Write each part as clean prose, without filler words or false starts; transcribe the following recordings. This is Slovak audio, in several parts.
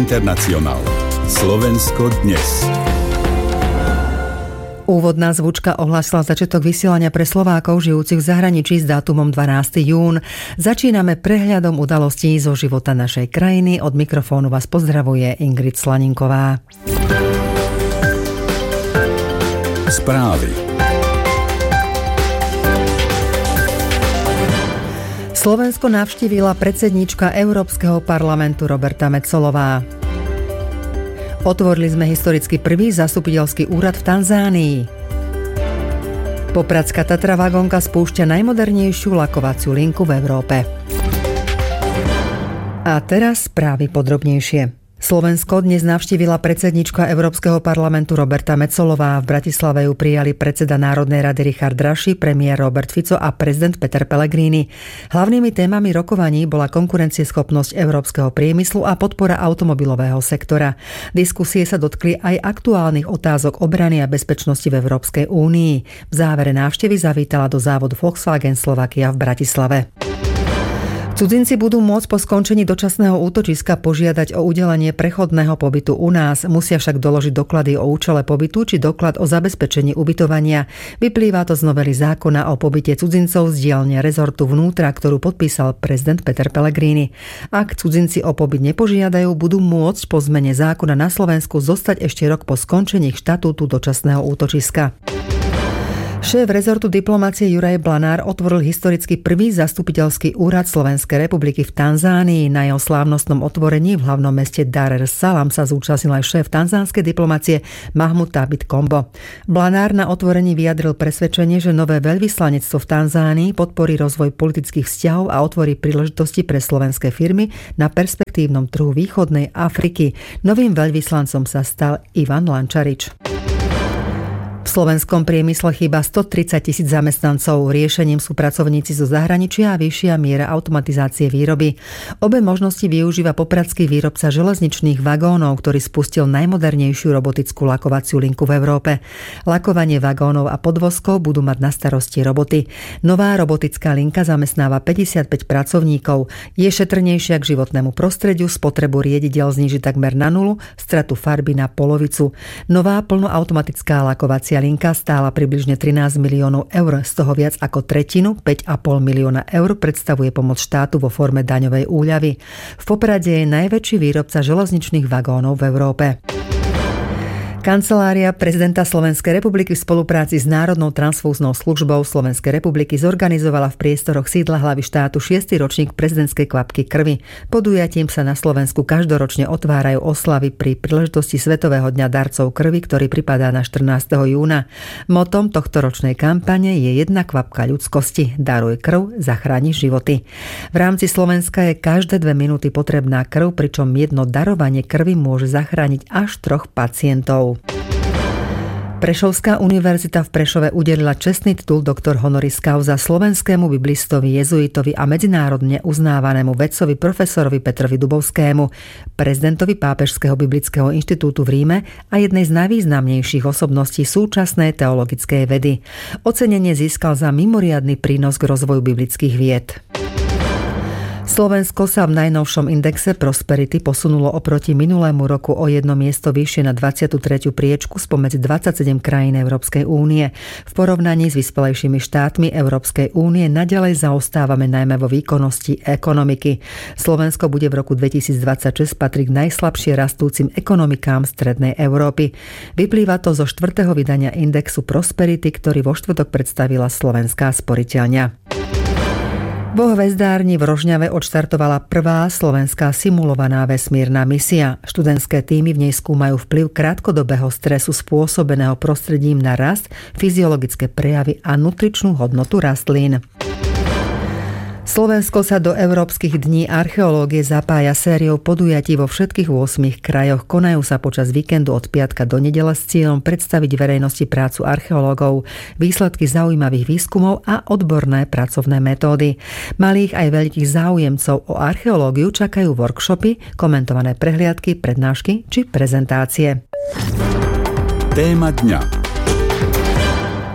Internacionál. Slovensko dnes. Úvodná zvučka ohlásila začiatok vysielania pre Slovákov žijúcich v zahraničí s dátumom 12. jún. Začíname prehľadom udalostí zo života našej krajiny. Od mikrofónu vás pozdravuje Ingrid Slaninková. Správy. Slovensko navštívila predsedníčka Európskeho parlamentu Roberta Metsolová. Otvorili sme historicky prvý zastupiteľský úrad v Tanzánii. Popradská Tatra vagónka spúšťa najmodernejšiu lakovaciu linku v Európe. A teraz správy podrobnejšie. Slovensko dnes navštívila predsedníčka Európskeho parlamentu Roberta Metsolová. V Bratislave ju prijali predseda Národnej rady Richard Raši, premiér Robert Fico a prezident Peter Pellegrini. Hlavnými témami rokovaní bola konkurencieschopnosť európskeho priemyslu a podpora automobilového sektora. Diskusie sa dotkli aj aktuálnych otázok obrany a bezpečnosti v Európskej únii. V závere návštevy zavítala do závodu Volkswagen Slovakia v Bratislave. Cudzinci budú môcť po skončení dočasného útočiska požiadať o udelenie prechodného pobytu u nás. Musia však doložiť doklady o účele pobytu či doklad o zabezpečení ubytovania. Vyplýva to z novely zákona o pobyte cudzincov z dielne rezortu vnútra, ktorú podpísal prezident Peter Pellegrini. Ak cudzinci o pobyt nepožiadajú, budú môcť po zmene zákona na Slovensku zostať ešte rok po skončení štatútu dočasného útočiska. Šéf rezortu diplomácie Juraj Blanár otvoril historicky prvý zastupiteľský úrad Slovenskej republiky v Tanzánii. Na jeho slávnostnom otvorení v hlavnom meste Dar es Salaam sa zúčastnil aj šéf tanzánskej diplomácie Mahmud Thabit Kombo. Blanár na otvorení vyjadril presvedčenie, že nové veľvyslanectvo v Tanzánii podporí rozvoj politických vzťahov a otvorí príležitosti pre slovenské firmy na perspektívnom trhu východnej Afriky. Novým veľvyslancom sa stal Ivan Lančarič. V slovenskom priemysle chýba 130 000 zamestnancov. Riešením sú pracovníci zo zahraničia a vyššia miera automatizácie výroby. Obe možnosti využíva popradský výrobca železničných vagónov, ktorý spustil najmodernejšiu robotickú lakovaciu linku v Európe. Lakovanie vagónov a podvozkov budú mať na starosti roboty. Nová robotická linka zamestnáva 55 pracovníkov. Je šetrnejšia k životnému prostrediu, spotrebu riedidel zníži takmer na nulu, stratu farby na polovicu. Nová plnoautomatická lakovacia linka stála približne 13 miliónov eur, z toho viac ako tretinu, 5,5 milióna eur, predstavuje pomoc štátu vo forme daňovej úľavy. V Poprade je najväčší výrobca železničných vagónov v Európe. Kancelária prezidenta Slovenskej republiky v spolupráci s Národnou transfúznou službou Slovenskej republiky zorganizovala v priestoroch sídla hlavy štátu 6. ročník prezidentskej kvapky krvi. Podujatím sa na Slovensku každoročne otvárajú oslavy pri príležitosti Svetového dňa darcov krvi, ktorý pripadá na 14. júna. Motom tohtoročnej kampane je jedna kvapka ľudskosti. Daruj krv, zachráni životy. V rámci Slovenska je každé 2 minúty potrebná krv, pričom jedno darovanie krvi môže zachrániť až 3 pacientov. Prešovská univerzita v Prešove udelila čestný titul doktor honoris causa slovenskému biblistovi, jezuitovi a medzinárodne uznávanému vedcovi profesorovi Petrovi Dubovskému, prezidentovi Pápežského biblického inštitútu v Ríme a jednej z najvýznamnejších osobností súčasnej teologickej vedy. Ocenenie získal za mimoriadny prínos k rozvoju biblických vied. Slovensko sa v najnovšom indexe Prosperity posunulo oproti minulému roku o 1 miesto vyššie na 23. priečku spomedzi 27 krajín Európskej únie. V porovnaní s vyspelejšími štátmi Európskej únie naďalej zaostávame najmä vo výkonnosti ekonomiky. Slovensko bude v roku 2026 patriť k najslabšie rastúcim ekonomikám strednej Európy. Vyplýva to zo 4. vydania indexu Prosperity, ktorý vo štvrtok predstavila Slovenská sporiteľňa. Vo hvezdárni v Rožňave odštartovala prvá slovenská simulovaná vesmírna misia. Študentské týmy v nej skúmajú vplyv krátkodobého stresu spôsobeného prostredím na rast, fyziologické prejavy a nutričnú hodnotu rastlín. Slovensko sa do Európskych dní archeológie zapája sériou podujatí vo všetkých 8 krajoch. Konajú sa počas víkendu od piatka do nedele s cieľom predstaviť verejnosti prácu archeológov, výsledky zaujímavých výskumov a odborné pracovné metódy. Malých aj veľkých záujemcov o archeológiu čakajú workshopy, komentované prehliadky, prednášky či prezentácie. Téma dňa.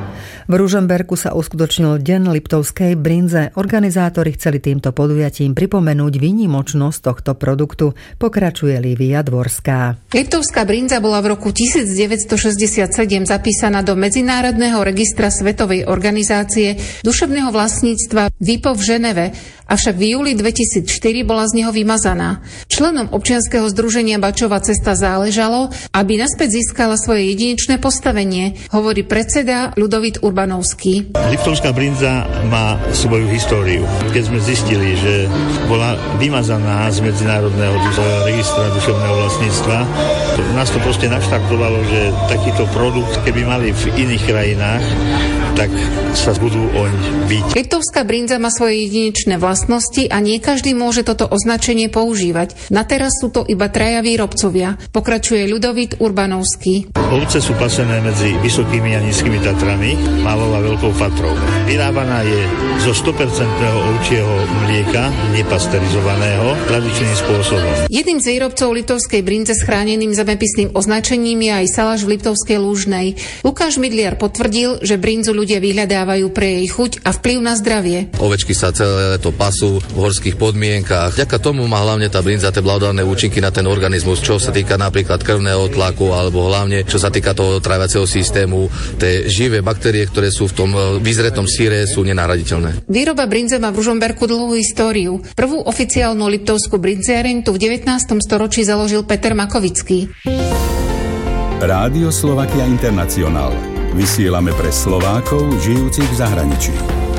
V Ružomberku sa uskutočnil Deň liptovskej brinze. Organizátori chceli týmto podujatím pripomenúť výnimočnosť tohto produktu. Pokračuje Lívia Dvorská. Liptovská brinza bola v roku 1967 zapísaná do Medzinárodného registra Svetovej organizácie duševného vlastníctva WIPO v Ženeve, avšak v júli 2004 bola z neho vymazaná. Členom občianskeho združenia Bačova cesta záležalo, aby naspäť získala svoje jedinečné postavenie, hovorí predseda Ľudovít Urbanovský. Liptovská brinza má svoju históriu. Keď sme zistili, že bola vymazaná z Medzinárodného registra duševného vlastníctva, nás to proste naštartovalo, že takýto produkt, keby mali v iných krajinách, tak sa budú oň byť. Liptovská brinza má svoje jedinečné vlastnosti a nie každý môže toto označenie používať. Na teraz sú to iba traja výrobcovia, pokračuje Ľudovít Urbanovský. Ovce sú pasené medzi Vysokými a Nízkymi Tatrami, malou a veľkou Fatrou. Vyrábaná je zo 100% ovčieho mlieka, nepasterizovaného, tradičným spôsobom. Jedným z výrobcov liptovskej brinze s chráneným zemepisným označením je aj Salaš v Liptovskej Lúžnej. Lukáš Midliar potvrdil, že brinzu ľudia vyhľadávajú pre jej chuť a vplyv na zdravie. Ovečky sa celé leto pasú v horských podmienkach. Vďaka tomu má hlavne tá brinza tie blahodárne účinky na ten organizmus, čo sa týka napríklad krvného tlaku alebo hlavne čo sa týka toho tráviaceho systému. Tie živé baktérie, ktoré sú v tom vyzretom síre, sú nenahraditeľné. Výroba brinze má v Ružomberku dlhú históriu. Prvú oficiálnu liptovskú brinziareň tu v 19. storočí založil Peter Makovický. Rádio Slovakia International. Vysielame pre Slovákov žijúcich v zahraničí.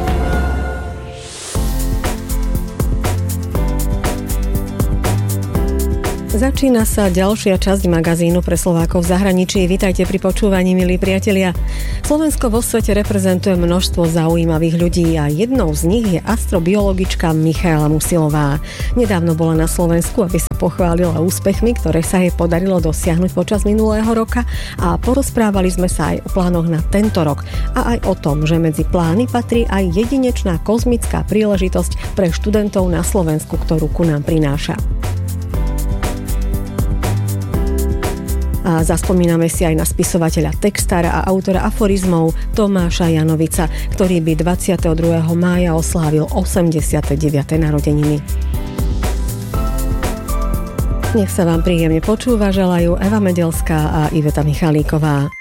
Začína sa ďalšia časť magazínu pre Slovákov v zahraničí. Vitajte pri počúvaní, milí priatelia. Slovensko vo svete reprezentuje množstvo zaujímavých ľudí a jednou z nich je astrobiologička Michaela Musilová. Nedávno bola na Slovensku, aby sa pochválila úspechmi, ktoré sa jej podarilo dosiahnuť počas minulého roka, a porozprávali sme sa aj o plánoch na tento rok a aj o tom, že medzi plány patrí aj jedinečná kozmická príležitosť pre študentov na Slovensku, ktorú ku nám prináša. A zaspomíname si aj na spisovateľa, textára a autora aforizmov Tomáša Janovica, ktorý by 22. mája oslávil 89. narodeniny. Nech sa vám príjemne počúva, želajú Eva Medelská a Iveta Michalíková.